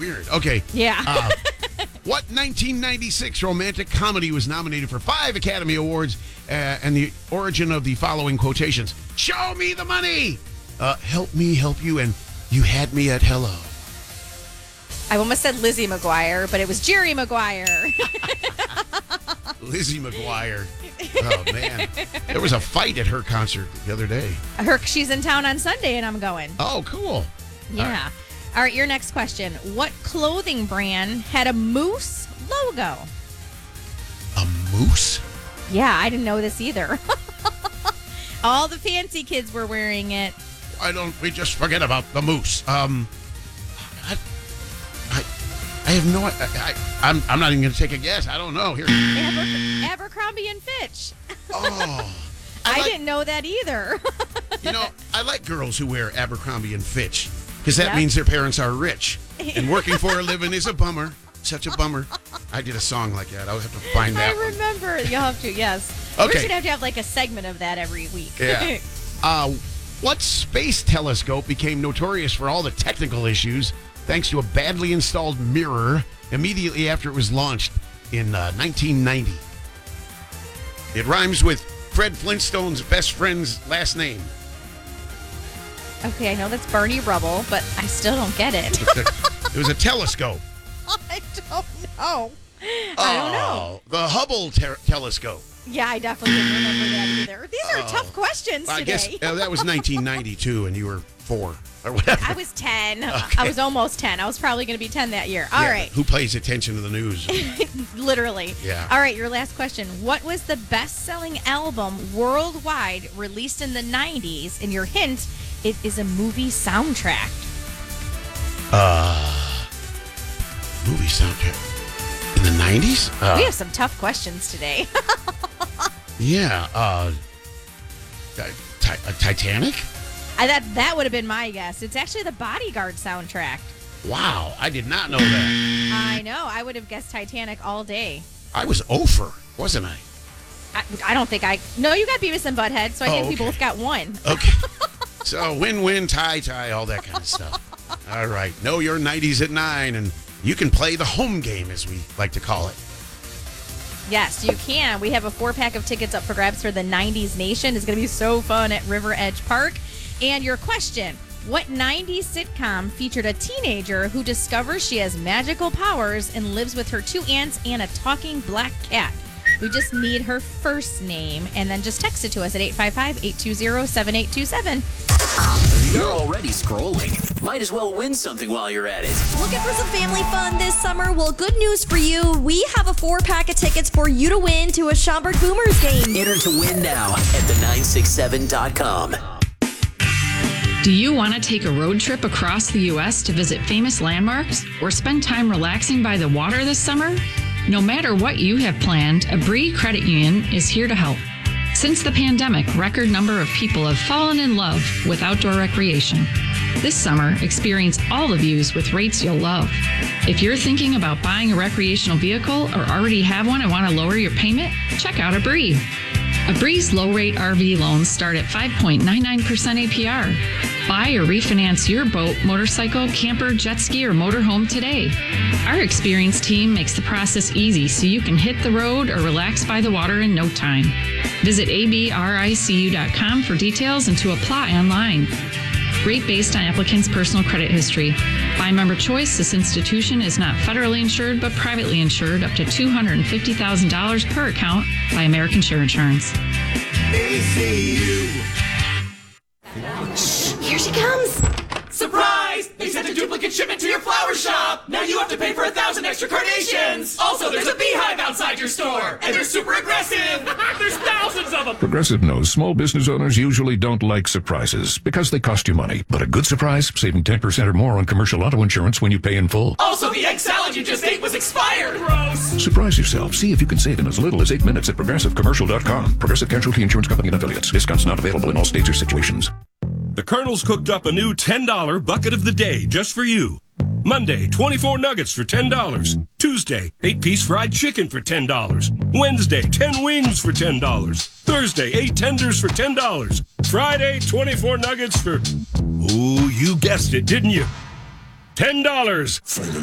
weird. Okay. Yeah. What 1996 romantic comedy was nominated for 5 Academy Awards and the origin of the following quotations? Show me the money. Help me help you, and you had me at hello. I almost said Lizzie McGuire, but it was Jerry Maguire. Lizzie McGuire. Oh, man. There was a fight at her concert the other day. She's in town on Sunday, and I'm going. Oh, cool. Yeah. All right, your next question. What clothing brand had a moose logo? A moose? Yeah, I didn't know this either. All the fancy kids were wearing it. Why don't we just forget about the moose? I have no. I'm not even going to take a guess. I don't know. Here, Abercrombie and Fitch. Oh, I didn't know that either. I like girls who wear Abercrombie and Fitch because that Yep. means their parents are rich, and working for a living is a bummer. Such a bummer. I did a song like that. I'll have to find that. I remember. You'll have to. Yes. Okay. We should have to have like a segment of that every week. Yeah. What space telescope became notorious for all the technical issues thanks to a badly installed mirror immediately after it was launched in 1990? It rhymes with Fred Flintstone's best friend's last name. Okay, I know that's Barney Rubble, but I still don't get it. It was a telescope. I don't know. I don't know. The Hubble telescope. Yeah, I definitely didn't remember that either. These are tough questions I today. guess that was 1992, and you were 4 or whatever. I was 10. Okay. I was almost 10. I was probably going to be 10 that year. All right. Who pays attention to the news? Literally. Yeah. All right, your last question. What was the best-selling album worldwide released in the 90s? And your hint, it is a movie soundtrack. Movie soundtrack. In the 90s? We have some tough questions today. Yeah. Titanic? That would have been my guess. It's actually the Bodyguard soundtrack. Wow, I did not know that. I know. I would have guessed Titanic all day. I was over, wasn't I? I don't think I... No, you got Beavis and Butthead, so I think we okay. both got one. Okay. So win-win, tie, all that kind of stuff. All right. Know your 90s at 9, and you can play the home game, as we like to call it. Yes, you can. We have a 4-pack of tickets up for grabs for the 90s Nation. It's going to be so fun at River Edge Park. And your question, what 90s sitcom featured a teenager who discovers she has magical powers and lives with her 2 aunts and a talking black cat? We just need her first name, and then just text it to us at 855-820-7827. You're already scrolling. Might as well win something while you're at it. Looking for some family fun this summer? Well, good news for you. We have a 4-pack of tickets for you to win to a Schaumburg Boomers game. Enter to win now at the967.com. Do you want to take a road trip across the U.S. to visit famous landmarks or spend time relaxing by the water this summer? No matter what you have planned, Abri Credit Union is here to help. Since the pandemic, record number of people have fallen in love with outdoor recreation. This summer, experience all the views with rates you'll love. If you're thinking about buying a recreational vehicle or already have one and want to lower your payment, check out Abri. Abri's low-rate RV loans start at 5.99% APR. Buy or refinance your boat, motorcycle, camper, jet ski, or motorhome today. Our experienced team makes the process easy so you can hit the road or relax by the water in no time. Visit abricu.com for details and to apply online. Rate based on applicant's personal credit history. By member choice, this institution is not federally insured but privately insured up to $250,000 per account by American Share Insurance. ACU. Here she comes. Surprise! They sent a duplicate shipment to your flower shop! Now you have to pay for 1,000 extra carnations! Also, there's a beehive outside your store! And they're super aggressive! There's thousands of them! Progressive knows small business owners usually don't like surprises because they cost you money. But a good surprise, saving 10% or more on commercial auto insurance when you pay in full. Also, the egg salad you just ate was expired! Gross! Surprise yourself. See if you can save in as little as 8 minutes at progressivecommercial.com. Progressive Casualty Insurance Company and Affiliates. Discounts not available in all states or situations. The Colonel's cooked up a new $10 bucket of the day just for you. Monday, 24 nuggets for $10. Tuesday, 8-piece fried chicken for $10. Wednesday, 10 wings for $10. Thursday, 8 tenders for $10. Friday, 24 nuggets for... Ooh, you guessed it, didn't you? $10.